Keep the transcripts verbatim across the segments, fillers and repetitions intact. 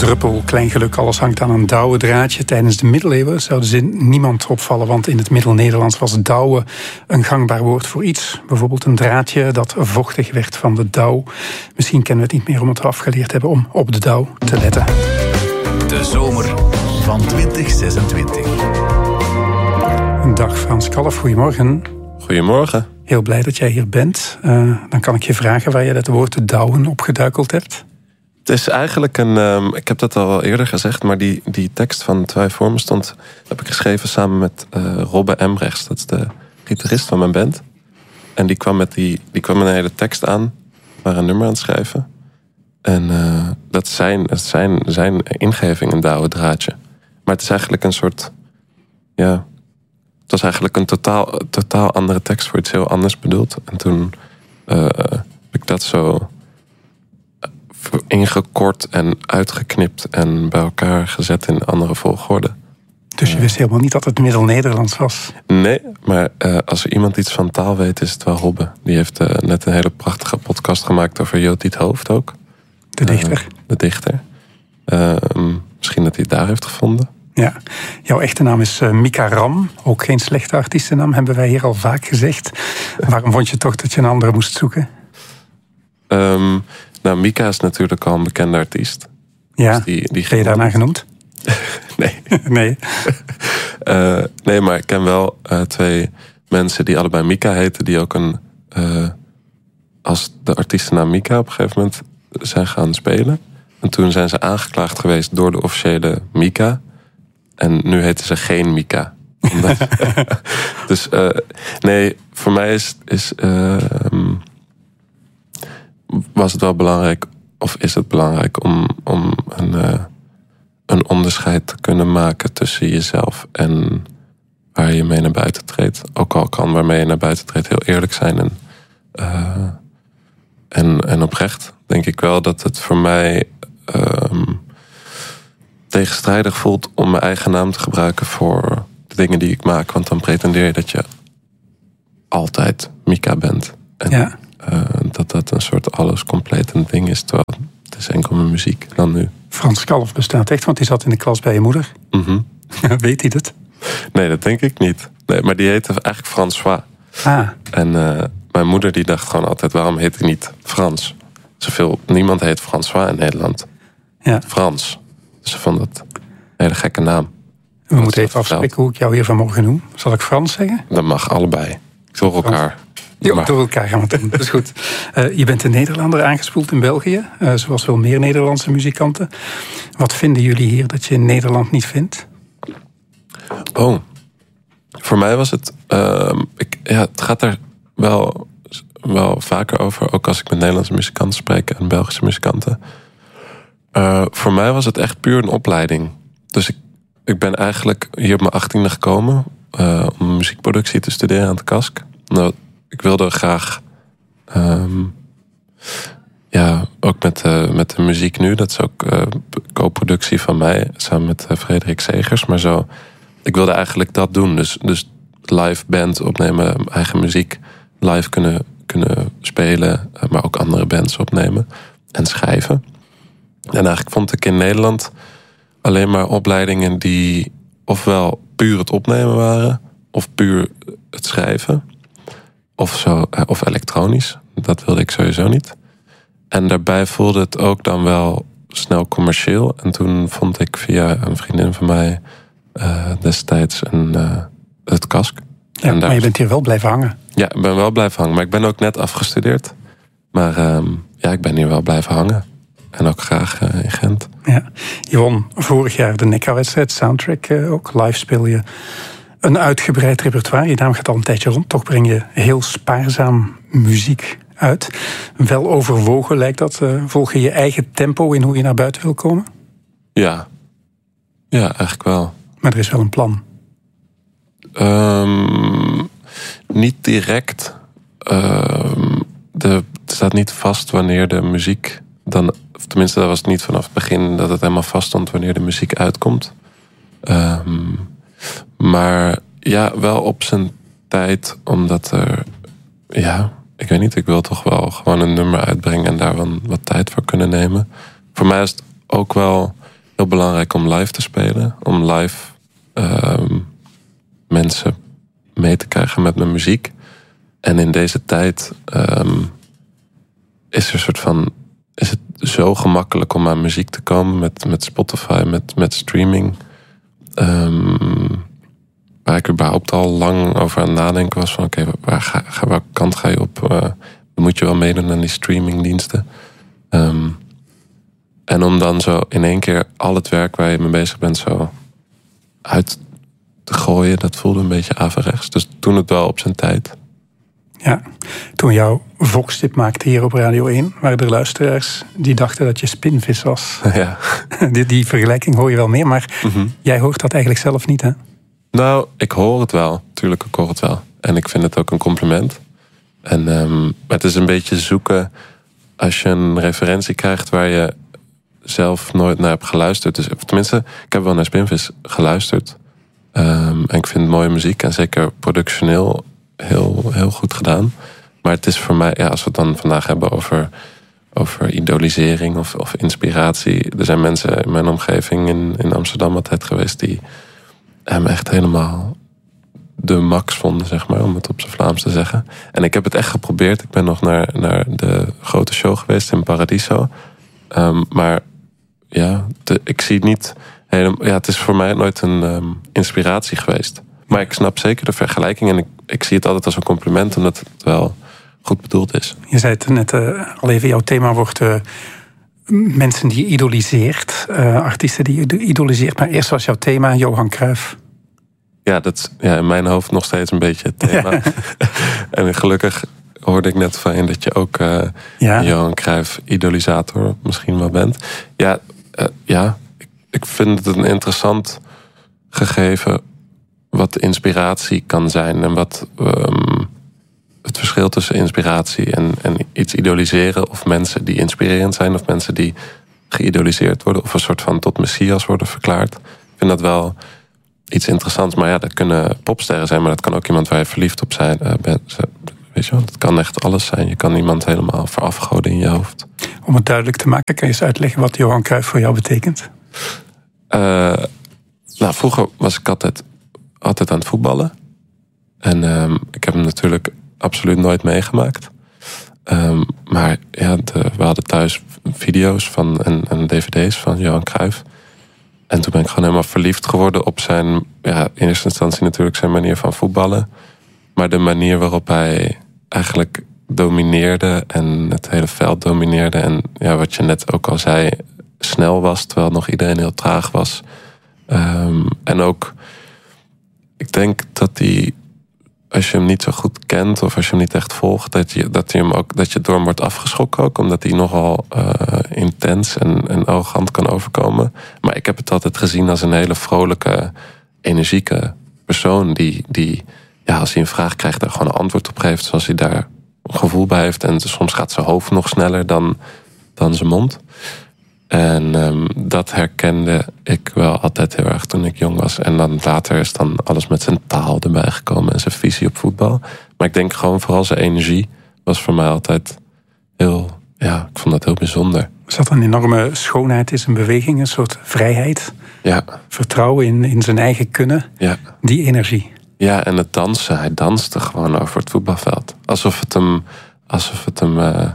druppel, klein geluk, alles hangt aan een douwe draadje. Tijdens de middeleeuwen zou de zin niemand opvallen, want in het Middel-Nederlands was douwen een gangbaar woord voor iets. Bijvoorbeeld een draadje dat vochtig werd van de douw. Misschien kennen we het niet meer omdat we afgeleerd hebben om op de douw te letten. De zomer van twintig zesentwintig. Dag Frans Kalf, goedemorgen. Goedemorgen. Heel blij dat jij hier bent. Uh, dan kan ik je vragen waar je dat woord douwen opgeduikeld hebt. Het is eigenlijk een, um, ik heb dat al wel eerder gezegd, maar die, die tekst van Het Wij voor me stond, heb ik geschreven samen met uh, Robbe Embrechts. Dat is de gitarist van mijn band. En die kwam met, die, die kwam met een hele tekst aan, waar een nummer aan het schrijven. En uh, dat is zijn, dat is zijn, zijn ingeving, een douwe draadje. Maar het is eigenlijk een soort, ja, het was eigenlijk een totaal, totaal andere tekst voor iets heel anders bedoeld. En toen uh, heb ik dat zo ingekort en uitgeknipt en bij elkaar gezet in andere volgorde. Dus je wist helemaal niet dat het Middel-Nederlands was? Nee, maar uh, als er iemand iets van taal weet, is het wel Robbe. Die heeft uh, net een hele prachtige podcast gemaakt over Jotiet Hoofd ook. De dichter. Uh, de dichter. Uh, misschien dat hij het daar heeft gevonden. Ja, jouw echte naam is uh, Mika Ram. Ook geen slechte artiestennaam, hebben wij hier al vaak gezegd. Waarom vond je toch dat je een andere moest zoeken? Um, nou, Mika is natuurlijk al een bekende artiest. Ja, dus die, die ben je daarna genoemd? nee. nee. uh, nee, maar ik ken wel uh, twee mensen die allebei Mika heten, die ook een, uh, als de artiestennaam Mika op een gegeven moment zijn gaan spelen. En toen zijn ze aangeklaagd geweest door de officiële Mika. En nu heten ze geen Mika. dus uh, nee, voor mij is, is uh, um, was het wel belangrijk, of is het belangrijk om, om een, uh, een onderscheid te kunnen maken tussen jezelf en waar je mee naar buiten treedt. Ook al kan waarmee je naar buiten treedt heel eerlijk zijn en, uh, en, en oprecht. Denk ik wel dat het voor mij um, tegenstrijdig voelt om mijn eigen naam te gebruiken voor de dingen die ik maak. Want dan pretendeer je dat je altijd Mika bent. En ja. uh, dat dat een soort alles compleet ding is. Terwijl het is enkel mijn muziek dan nu. Frans Kalf bestaat echt, want die zat in de klas bij je moeder. Mm-hmm. Weet hij dat? Nee, dat denk ik niet. Nee, maar die heette eigenlijk François. Ah. En uh, mijn moeder die dacht gewoon altijd, waarom heet hij niet Frans? Zoveel, niemand heet François in Nederland. Ja. Frans. Dus ze vond het een hele gekke naam. We moeten even afspreken hoe ik jou hier vanmorgen noem. Zal ik Frans zeggen? Dat mag allebei. Door elkaar. Ja, maar door elkaar gaan we het doen. Dat is goed. Uh, je bent een Nederlander aangespoeld in België. Uh, zoals veel meer Nederlandse muzikanten. Wat vinden jullie hier dat je in Nederland niet vindt? Oh. Voor mij was het... Uh, ik, ja, het gaat er wel, wel vaker over. Ook als ik met Nederlandse muzikanten spreek en Belgische muzikanten. Uh, voor mij was het echt puur een opleiding. Dus ik, ik ben eigenlijk hier op mijn achttiende gekomen uh, om muziekproductie te studeren aan de K A S K. Nou, ik wilde graag, um, ja, ook met, uh, met de muziek nu, dat is ook uh, co-productie van mij, samen met uh, Frederik Segers, maar zo, ik wilde eigenlijk dat doen. Dus, dus live band opnemen, eigen muziek live kunnen, kunnen spelen, uh, maar ook andere bands opnemen en schrijven. En eigenlijk vond ik in Nederland alleen maar opleidingen die ofwel puur het opnemen waren, of puur het schrijven, of, zo, of elektronisch. Dat wilde ik sowieso niet. En daarbij voelde het ook dan wel snel commercieel. En toen vond ik via een vriendin van mij uh, destijds een, uh, het K A S K. Ja, en daar... Maar je bent hier wel blijven hangen. Ja, ik ben wel blijven hangen. Maar ik ben ook net afgestudeerd. Maar um, ja, ik ben hier wel blijven hangen. En ook graag uh, in Gent. Ja. Je won vorig jaar de Nekka-wedstrijd, Soundtrack uh, ook. Live speel je een uitgebreid repertoire. Je naam gaat al een tijdje rond. Toch breng je heel spaarzaam muziek uit. Wel overwogen lijkt dat. Uh, volg je je eigen tempo in hoe je naar buiten wil komen? Ja. Ja, eigenlijk wel. Maar er is wel een plan. Um, niet direct. Um, de, het staat niet vast wanneer de muziek dan, of tenminste, dat was het niet vanaf het begin dat het helemaal vast stond wanneer de muziek uitkomt. Um, maar ja, wel op zijn tijd, omdat er, ja, ik weet niet, ik wil toch wel gewoon een nummer uitbrengen en daar wel wat tijd voor kunnen nemen. Voor mij is het ook wel heel belangrijk om live te spelen. Om live um, mensen mee te krijgen met mijn muziek. En in deze tijd um, is er een soort van... is het zo gemakkelijk om aan muziek te komen met, met Spotify, met, met streaming. Um, waar ik überhaupt al lang over aan het nadenken was van... oké, okay, waar, ga, ga, waar kant ga je op? Uh, dan moet je wel meedoen aan die streamingdiensten. Um, en om dan zo in één keer al het werk waar je mee bezig bent... zo uit te gooien, dat voelde een beetje averechts. Dus toen het wel op zijn tijd... Ja, toen jouw Vox-tip maakte hier op Radio één... waren er luisteraars die dachten dat je spinvis was. Ja. Die, die vergelijking hoor je wel meer, maar mm-hmm. jij hoort dat eigenlijk zelf niet, hè? Nou, ik hoor het wel. Tuurlijk, ik hoor het wel. En ik vind het ook een compliment. En um, het is een beetje zoeken... als je een referentie krijgt waar je zelf nooit naar hebt geluisterd. Dus, tenminste, ik heb wel naar Spinvis geluisterd. Um, en ik vind mooie muziek en zeker productioneel... Heel, heel goed gedaan. Maar het is voor mij, ja, als we het dan vandaag hebben over, over idolisering of, of inspiratie. Er zijn mensen in mijn omgeving in, in Amsterdam altijd geweest die hem echt helemaal de max vonden, zeg maar, om het op zijn Vlaams te zeggen. En ik heb het echt geprobeerd. Ik ben nog naar, naar de grote show geweest in Paradiso. Um, maar ja, de, ik zie het niet helemaal. Ja, het is voor mij nooit een um, inspiratie geweest. Maar ik snap zeker de vergelijking en ik, ik zie het altijd als een compliment, omdat het wel goed bedoeld is. Je zei het net uh, al even, jouw thema wordt uh, mensen die je idoliseert, uh, artiesten die je idoliseert. Maar eerst was jouw thema Johan Cruijff. Ja, dat is ja, in mijn hoofd nog steeds een beetje het thema. Ja. En gelukkig hoorde ik net van je dat je ook uh, ja. Johan Cruijff idolisator misschien wel bent. Ja, uh, ja ik, ik vind het een interessant gegeven... wat de inspiratie kan zijn en wat um, het verschil tussen inspiratie en, en iets idoliseren, of mensen die inspirerend zijn, of mensen die geïdoliseerd worden, of een soort van tot messias worden verklaard. Ik vind dat wel iets interessants. Maar ja, dat kunnen popsterren zijn, maar dat kan ook iemand waar je verliefd op zijn, uh, bent. Weet je wel, dat kan echt alles zijn. Je kan iemand helemaal verafgoden in je hoofd. Om het duidelijk te maken, kan je eens uitleggen wat Johan Cruijff voor jou betekent? Uh, nou, vroeger was ik altijd... altijd aan het voetballen. En um, ik heb hem natuurlijk absoluut nooit meegemaakt. Um, maar ja, de, we hadden thuis video's van, en, en dvd's van Johan Cruijff. En toen ben ik gewoon helemaal verliefd geworden op zijn... ja, in eerste instantie natuurlijk zijn manier van voetballen. Maar de manier waarop hij eigenlijk domineerde en het hele veld domineerde. En ja, wat je net ook al zei, snel was, terwijl nog iedereen heel traag was. Um, en ook... Ik denk dat hij, als je hem niet zo goed kent of als je hem niet echt volgt, dat je, dat je, hem ook, dat je door hem wordt afgeschrokken ook, omdat hij nogal uh, intens en, en arrogant kan overkomen. Maar ik heb het altijd gezien als een hele vrolijke, energieke persoon die, die ja, als hij een vraag krijgt, daar gewoon een antwoord op geeft zoals hij daar een gevoel bij heeft. En soms gaat zijn hoofd nog sneller dan, dan zijn mond. En um, dat herkende ik wel altijd heel erg toen ik jong was. En dan later is dan alles met zijn taal erbij gekomen en zijn visie op voetbal. Maar ik denk gewoon vooral zijn energie was voor mij altijd heel... Ja, ik vond dat heel bijzonder. Er zat een enorme schoonheid in zijn beweging, een soort vrijheid. Ja. Vertrouwen in, in zijn eigen kunnen. Ja. Die energie. Ja, en het dansen. Hij danste gewoon over het voetbalveld. Alsof het hem... Alsof het hem uh,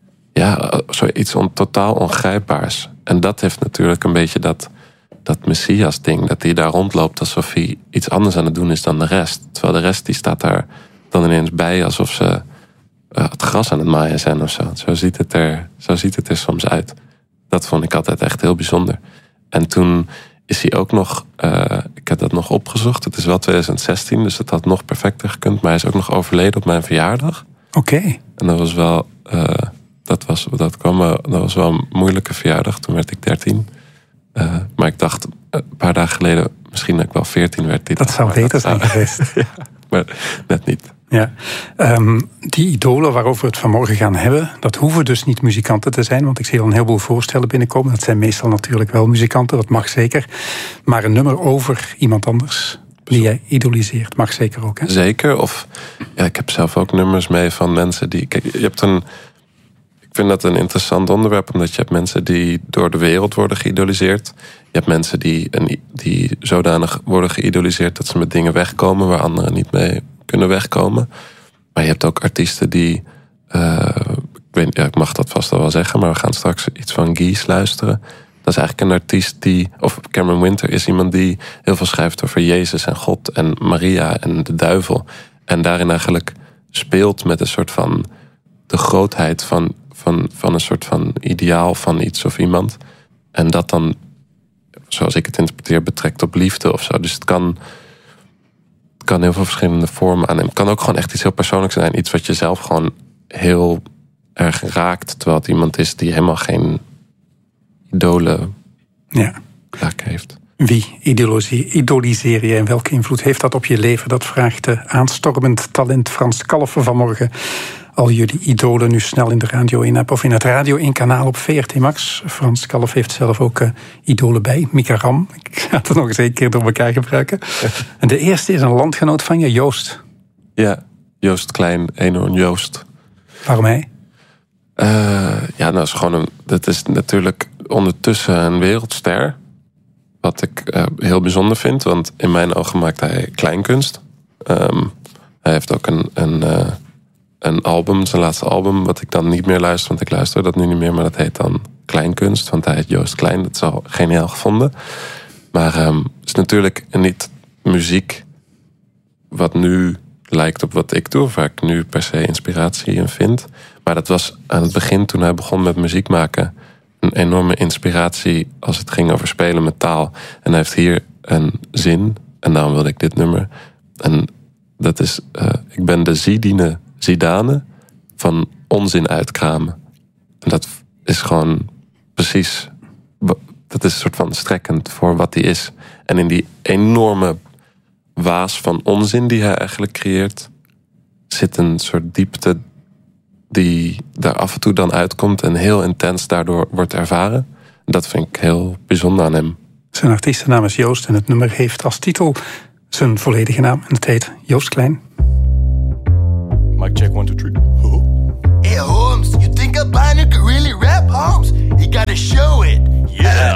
ja, zoiets on, totaal ongrijpbaars. En dat heeft natuurlijk een beetje dat, dat Messias-ding. Dat hij daar rondloopt alsof hij iets anders aan het doen is dan de rest. Terwijl de rest die staat daar dan ineens bij alsof ze uh, het gras aan het maaien zijn of zo. Zo ziet het er, zo ziet het er soms uit. Dat vond ik altijd echt heel bijzonder. En toen is hij ook nog... Uh, ik heb dat nog opgezocht. Het is wel twintig zestien, dus het had nog perfecter gekund. Maar hij is ook nog overleden op mijn verjaardag. Oké. Okay. En dat was wel... Uh, Dat was, dat, kwam, dat was wel een moeilijke verjaardag. Toen werd ik dertien. Uh, maar ik dacht een paar dagen geleden... misschien dat ik wel veertien werd. Die dat dag, zou beter zijn geweest. Ja, maar net niet. Ja. Um, die idolen waarover we het vanmorgen gaan hebben... dat hoeven dus niet muzikanten te zijn... want ik zie al een heleboel voorstellen binnenkomen. Dat zijn meestal natuurlijk wel muzikanten, dat mag zeker. Maar een nummer over iemand anders... die jij idoliseert, mag zeker ook, hè? Zeker. Of ja, ik heb zelf ook nummers mee van mensen die... Kijk, je hebt een... Ik vind dat een interessant onderwerp, omdat je hebt mensen die door de wereld worden geïdoliseerd. Je hebt mensen die, een, die zodanig worden geïdoliseerd dat ze met dingen wegkomen waar anderen niet mee kunnen wegkomen. Maar je hebt ook artiesten die, uh, ik, weet, ja, ik mag dat vast al wel zeggen, maar we gaan straks iets van Gies luisteren. Dat is eigenlijk een artiest die, of Cameron Winter is iemand die heel veel schrijft over Jezus en God en Maria en de duivel. En daarin eigenlijk speelt met een soort van de grootheid van, van, van een soort van ideaal van iets of iemand. En dat dan, zoals ik het interpreteer, betrekt op liefde of zo. Dus het kan, het kan heel veel verschillende vormen aannemen. Het kan ook gewoon echt iets heel persoonlijks zijn. Iets wat je zelf gewoon heel erg raakt. Terwijl het iemand is die helemaal geen idolen ja. heeft. Wie idoliseer je en welke invloed heeft dat op je leven? Dat vraagt de aanstormend talent Frans Kalf vanmorgen. Al jullie idolen nu snel in de Radio één-app of in het Radio één-kanaal op V R T Max. Frans Kalf heeft zelf ook uh, idolen bij. Mika Ram, ik ga het er nog eens een keer door elkaar gebruiken. En de eerste is een landgenoot van je, Joost. Ja, Joost Klein, Eenhoorn Joost. Waarom hij? Uh, ja, nou is gewoon een, dat is natuurlijk ondertussen een wereldster. Wat ik uh, heel bijzonder vind, want in mijn ogen maakt hij kleinkunst. Um, hij heeft ook een, een, uh, een album, zijn laatste album, wat ik dan niet meer luister, want ik luister dat nu niet meer, maar dat heet dan Kleinkunst, want hij heet Joost Klein. Dat is al geniaal gevonden. Maar um, het is natuurlijk niet muziek wat nu lijkt op wat ik doe, of waar ik nu per se inspiratie in vind. Maar dat was aan het begin, toen hij begon met muziek maken, een enorme inspiratie als het ging over spelen met taal. En hij heeft hier een zin, en daarom wilde ik dit nummer. En dat is, uh, ik ben de Zidine Zidane van onzin uitkramen. En dat is gewoon precies, dat is een soort van strekkend voor wat hij is. En in die enorme waas van onzin die hij eigenlijk creëert, zit een soort diepte die daar af en toe dan uitkomt en heel intens daardoor wordt ervaren. Dat vind ik heel bijzonder aan hem. Zijn artiestennaam is Joost en het nummer heeft als titel zijn volledige naam. En het heet Joost Klein. Mic check, one, two, three. Hey Holmes, you think a binder could really rap, Holmes? You gotta show it. Yeah.